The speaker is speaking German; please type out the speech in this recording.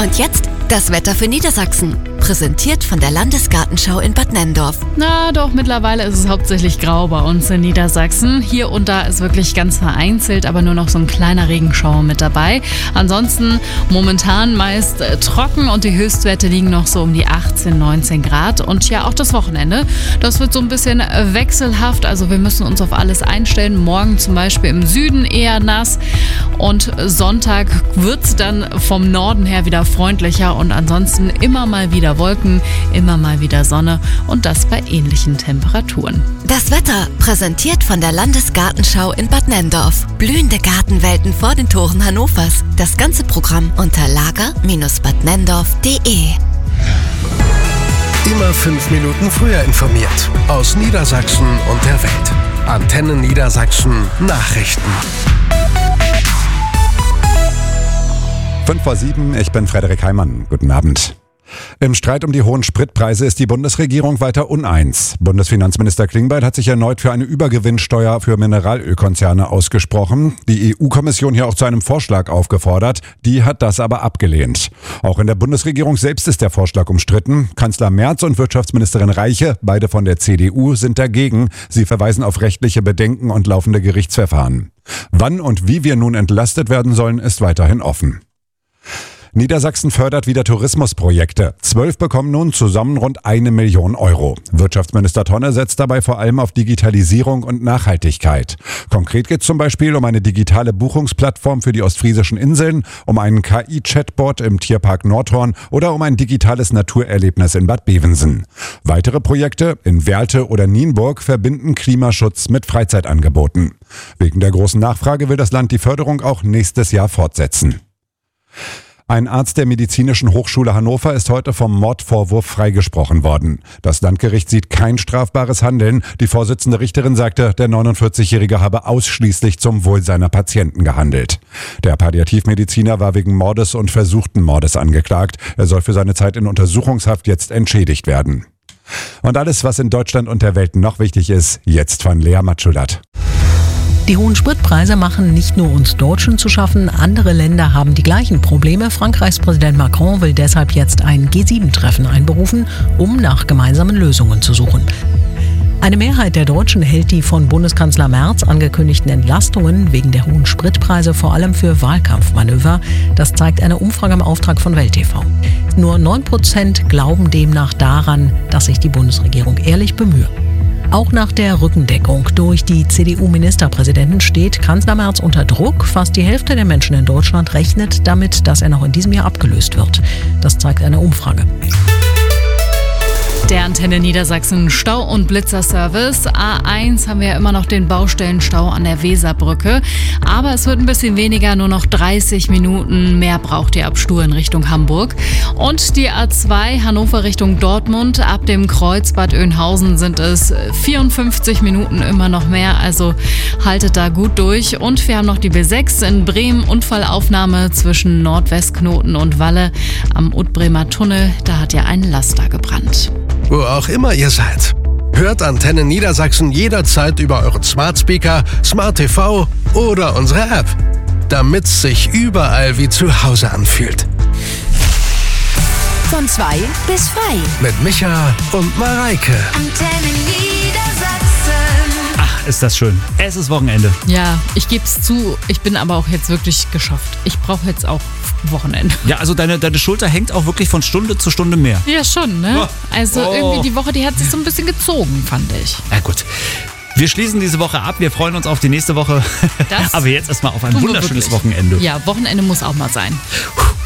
Und jetzt das Wetter für Niedersachsen. Präsentiert von der Landesgartenschau in Bad Nenndorf. Na doch, mittlerweile ist es hauptsächlich grau bei uns in Niedersachsen. Hier und da ist wirklich ganz vereinzelt, aber nur noch so ein kleiner Regenschauer mit dabei. Ansonsten momentan meist trocken und die Höchstwerte liegen noch so um die 18, 19 Grad. Und ja, auch das Wochenende, das wird so ein bisschen wechselhaft. Also wir müssen uns auf alles einstellen. Morgen zum Beispiel im Süden eher nass und Sonntag wird es dann vom Norden her wieder freundlicher und ansonsten immer mal wieder Wolken, immer mal wieder Sonne und das bei ähnlichen Temperaturen. Das Wetter präsentiert von der Landesgartenschau in Bad Nenndorf. Blühende Gartenwelten vor den Toren Hannovers. Das ganze Programm unter lager-badnenndorf.de. Immer 5 Minuten früher informiert. Aus Niedersachsen und der Welt. Antenne Niedersachsen Nachrichten. 6:05, ich bin Frederik Heimann. Guten Abend. Im Streit um die hohen Spritpreise ist die Bundesregierung weiter uneins. Bundesfinanzminister Klingbeil hat sich erneut für eine Übergewinnsteuer für Mineralölkonzerne ausgesprochen. Die EU-Kommission hier auch zu einem Vorschlag aufgefordert. Die hat das aber abgelehnt. Auch in der Bundesregierung selbst ist der Vorschlag umstritten. Kanzler Merz und Wirtschaftsministerin Reiche, beide von der CDU, sind dagegen. Sie verweisen auf rechtliche Bedenken und laufende Gerichtsverfahren. Wann und wie wir nun entlastet werden sollen, ist weiterhin offen. Niedersachsen fördert wieder Tourismusprojekte. 12 bekommen nun zusammen rund 1 Million Euro. Wirtschaftsminister Tonne setzt dabei vor allem auf Digitalisierung und Nachhaltigkeit. Konkret geht es zum Beispiel um eine digitale Buchungsplattform für die ostfriesischen Inseln, um einen KI-Chatbot im Tierpark Nordhorn oder um ein digitales Naturerlebnis in Bad Bevensen. Weitere Projekte in Werlte oder Nienburg verbinden Klimaschutz mit Freizeitangeboten. Wegen der großen Nachfrage will das Land die Förderung auch nächstes Jahr fortsetzen. Ein Arzt der Medizinischen Hochschule Hannover ist heute vom Mordvorwurf freigesprochen worden. Das Landgericht sieht kein strafbares Handeln. Die Vorsitzende Richterin sagte, der 49-Jährige habe ausschließlich zum Wohl seiner Patienten gehandelt. Der Palliativmediziner war wegen Mordes und versuchten Mordes angeklagt. Er soll für seine Zeit in Untersuchungshaft jetzt entschädigt werden. Und alles, was in Deutschland und der Welt noch wichtig ist, jetzt von Lea Matschulat. Die hohen Spritpreise machen nicht nur uns Deutschen zu schaffen, andere Länder haben die gleichen Probleme. Frankreichs Präsident Macron will deshalb jetzt ein G7-Treffen einberufen, um nach gemeinsamen Lösungen zu suchen. Eine Mehrheit der Deutschen hält die von Bundeskanzler Merz angekündigten Entlastungen wegen der hohen Spritpreise vor allem für Wahlkampfmanöver. Das zeigt eine Umfrage im Auftrag von Welt TV. Nur 9% glauben demnach daran, dass sich die Bundesregierung ehrlich bemühe. Auch nach der Rückendeckung durch die CDU-Ministerpräsidenten steht Kanzler Merz unter Druck. Fast die Hälfte der Menschen in Deutschland rechnet damit, dass er noch in diesem Jahr abgelöst wird. Das zeigt eine Umfrage. Der Antenne Niedersachsen Stau- und Blitzerservice. A1 haben wir ja immer noch den Baustellenstau an der Weserbrücke. Aber es wird ein bisschen weniger, nur noch 30 Minuten mehr braucht ihr ab Stur in Richtung Hamburg. Und die A2 Hannover Richtung Dortmund. Ab dem Kreuz Bad Oeynhausen sind es 54 Minuten immer noch mehr. Also haltet da gut durch. Und wir haben noch die B6 in Bremen. Unfallaufnahme zwischen Nordwestknoten und Walle am Utbremer Tunnel. Da hat ja ein Laster gebrannt. Wo auch immer ihr seid. Hört Antenne Niedersachsen jederzeit über euren Smart Speaker, Smart TV oder unsere App. Damit's sich überall wie zu Hause anfühlt. Von 2 bis frei. Mit Micha und Mareike. Antenne Niedersachsen. Ach, ist das schön. Es ist Wochenende. Ja, ich gebe es zu, ich bin aber auch jetzt wirklich geschafft. Ich brauche jetzt auch Wochenende. Ja, also deine Schulter hängt auch wirklich von Stunde zu Stunde mehr. Ja, schon, ne? Also irgendwie die Woche, die hat sich so ein bisschen gezogen, fand ich. Na gut. Wir schließen diese Woche ab. Wir freuen uns auf die nächste Woche. Aber jetzt erstmal auf ein wunderschönes Wochenende. Ja, Wochenende muss auch mal sein.